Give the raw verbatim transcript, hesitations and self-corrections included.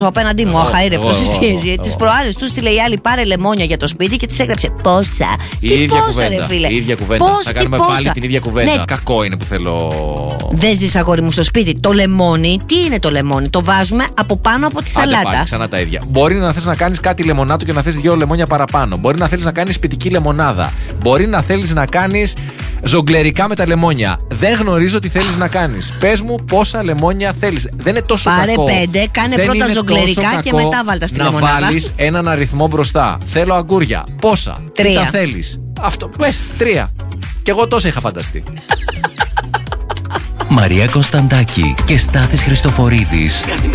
απέναντί μου, ο αχαήρευτος. Τις προάλλες του στείλε η άλλη πάρε λεμόνια για το σπίτι και της έγραψε πόσα. Η Τι ίδια πόσα, κουβέντα. ρε φίλε. Η ίδια κουβέντα. Πώς, θα κάνουμε πόσα. πάλι την ίδια κουβέντα. Ναι. Κακό είναι που θέλω. Δεν ζεις, αγόρι μου, στο σπίτι. Το λεμόνι, τι είναι το λεμόνι? Το βάζουμε από πάνω από τη Άντε σαλάτα. πάλι, ξανά τα ίδια. Μπορεί να θες να κάνεις κάτι λεμονάτο και να θες δύο λεμόνια παραπάνω. Μπορεί να θέλεις να κάνεις σπιτική λεμονάδα. Μπορεί να θέλεις να κάνεις ζογκλερικά με τα λεμόνια. Δεν γνωρίζω τι θέλεις να κάνεις. Πες μου πόσα λεμόνια θέλεις. Δεν είναι τόσο Πάρε κακό. πέντε, κάνε Δεν πρώτα είναι ζογκλερικά τόσο και κακό μετά βάλτα στη να λεμονάδα. Να βάλεις έναν αριθμό μπροστά. Θέλω αγκούρια. Πόσα? Τρία. Τι τα θέλεις? Αυτό. Πες, τρία. Κι εγώ τόσα είχα φανταστεί. Μαρία Κωνσταντάκη και Στάθης Χριστοφορίδης.